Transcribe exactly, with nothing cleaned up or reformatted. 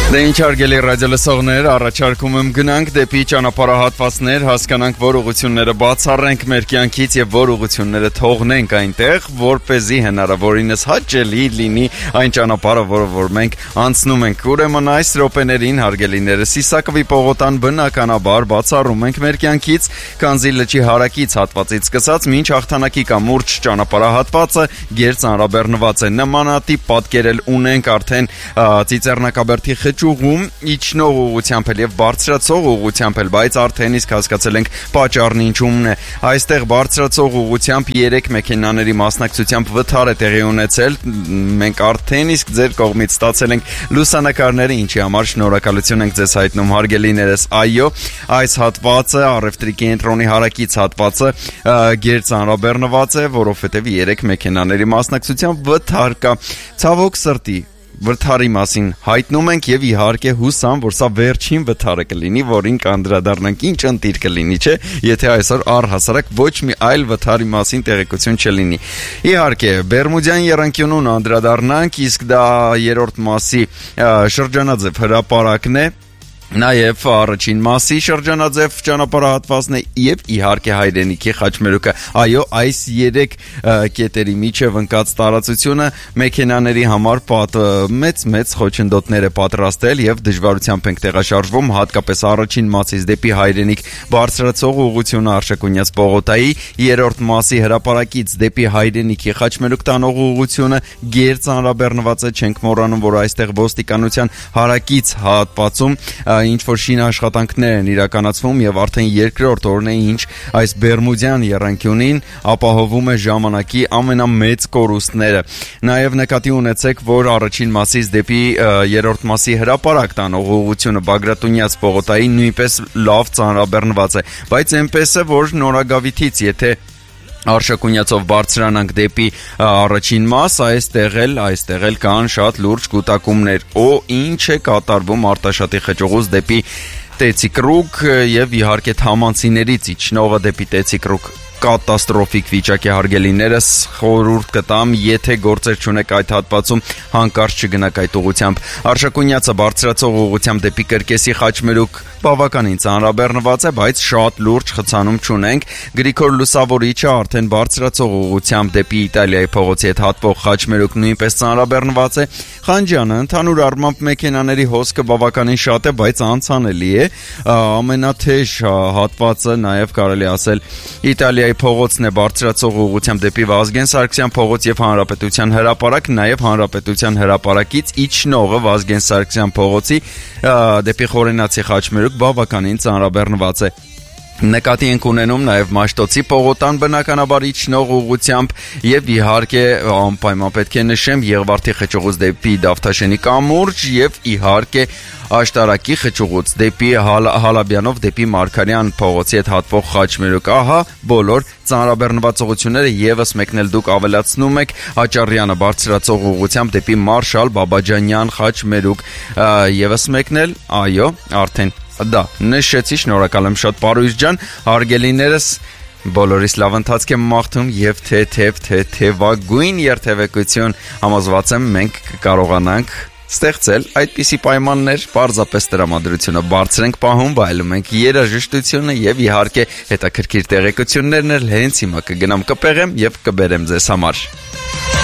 Դե ինչ արգելի ռադիոլսողներ, առաջարկում եմ գնանք դեպի ճանապարհահատվածներ, հասկանանք որ ուղղությունները բացառենք մեր կյանքից եւ որ ուղղությունները թողնենք այնտեղ, որպեսզի հնարավորինս հաճելի լինի այն ճանապարհը, որը որ մենք անցնում ենք։ Ուրեմն այս րոպեներին, հարգելիներս, Իսակովի պողոտան բնականաբար բացառում ենք մեր կյանքից, Կանզի լճի հարակից հատվածից սկսած մինչ հաղթանակի կամուրջ ճանապարհահատվածը գերծանրաբեռնված է։ Նմանատիպ պատկերել ունենք արդեն Ծիծեռնակաբերդի ուղում իջնող ուղղությամբ էլ եւ բարձրացող ուղղությամբ էլ, բայց արդեն իսկ հասկացել ենք պատճառն ինչումն է։ Այստեղ բարձրացող ուղղությամբ երեք մեքենաների մասնակցությամբ վթար է տեղի ունեցել։ Մենք արդեն իսկ ձեր կողմից ստացել ենք լուսանկարները, ինչի համար շնորհակալություն ենք ձեզ հայտնում, հարգելիներս։ Այո, այս հատվածը առևտրի կենտրոնի հարակից հատվածը գերծանրաբեռնված է, որովհետեւ երեք մեքենաների մասնակցությամբ վթար կա։ Ցավոք սրտի վթարի մասին հայտնում ենք եւ իհարկե հուսամ, որ սա վերջին վթարը կլինի, որին կանդրադառնանք, ինչ ընտիր կլինի, չէ, եթե այսօր առհասարակ ոչ մի այլ վթարի մասին տեղեկություն չլինի։ Իհարկե, Բերմուդյան եռանկյունուն անդրադառնանք, իսկ դա երրորդ մասի շրջանաձև հրապարակն է։ Նաև առաջին մասի շրջանաձև ճանապարհահատվածն է եւ իհարկե հայրենիքի խաչմերուկը։ Այո, այս երեք կետերի միջև ընկած տարածությունը մեքենաների համար մեծ-մեծ խոչընդոտներ է պատրաստել եւ դժվարությամբ ենք տեղաշարժվում, հատկապես առաջին մասից դեպի հայրենիք բարձրացող ուղղությունը Արշակունյաց պողոտայի, երրորդ մասի հրապարակից դեպի հայրենիքի խաչմերուկ տանող ուղղությունը գերծանրաբեռնված է, չենք մոռանում, որ այստեղ ոստիկանության հարակից հատվածում ինչ որ շին աշխատանքներ են իրականացվում եւ արդեն երկրորդ օրն է ինչ այս Բերմուդյան եռանկյունին ապահովում է ժամանակի ամենամեծ կորուստները։ Նաեւ նկատի ունեցեք, որ առաջին մասից դեպի երրորդ մասի հրապարակ տանող ուղղությունը Բագրատունյաց պողոտայի նույնպես լավ ծանրաբեռնված է, բայց այնպես է, որ Նորագավիթից եթե Արշակունյացով բարձրանանք դեպի առաջին մաս, այստեղ էլ, այստեղ էլ կան շատ լուրջ կուտակումներ։ Օ, ինչ է կատարվում Արտաշատի խճուղուց դեպի Տեցիկրուկ եւ իհարկե Թամանցիներից իջնողը դեպի Տեցիկրուկ կատաստրոֆիկ վիճակ է, հարգելիներս, խորհուրդ կտամ, եթե գործեր չունեք այդ հատվածում, հանկարծ չգնաք այդ ուղությամբ։ Արշակունյացը բարձրացող ուղությամբ դեպի Կրկեսի խաչմերուկ բավականին ծանրաբեռնված է, բայց շատ լուրջ խցանում չունենք։ Գրիգոր Լուսավորիչը արդեն բարձրացող ուղությամբ դեպի Իտալիայի փողոցի հետ հատվող խաչմերուկ նույնպես ծանրաբեռնված է։ Խանջյանը ընդհանուր առմամբ մեքենաների հոսքը բավականին շատ է, բայց անցանելի է։ Ամենաթեժ հատվածը նաև կարելի ասել Իտալիայի փողոցն է բարձրացող ուղությամբ դեպի Վազգեն Սարգսյան փողոց եւ Հանրապետության հրապարակ, նաեւ Հանրապետության հրապարակից իջնողը Վազգեն Սարգսյան փողոցի դեպի Խորենացի խաչմերուկ բավականին ծանրաբեռնված է։ Նկատի ենք ունենում նաև Մաշտոցի պողոտան բնականաբար իջնող ուղությամբ եւ իհարկե անպայման պետք է նշեմ Եղվարդի խճուղուց դեպի Դավթաշենի կամուրջ եւ իհարկե Աշտարակի խճուղուց դեպի Հալաբյանով դեպի Մարգարյան փողոցի հետ հատվող խաչմերուկ։ Ահա բոլոր ծանրաբեռնված ուղությունները եւս մեկնել դուք ավելացնում եք Աճարյանը բարձրացող ուղությամբ դեպի Մարշալ Բաբաջանյան խաչմերուկ եւս մեկնել, այո, արդեն դա նշեցի, շնորհակալ եմ շատ Պարույր ջան, հարգելիներս, բոլորիս լավ ընթացք եմ մաղթում եւ թեթև թեթևագույն երթևեկություն, համոզված եմ մենք կկարողանանք ստեղծել այդպիսի պայմաններ, պարզապես տրամադրությունը բարձր ենք պահում, վայելում ենք երաժշտությունը եւ իհարկե հետաքրքիր տեղեկություններն էլ հենց հիմա կգնամ կպեղեմ եւ կբերեմ ձեզ համար։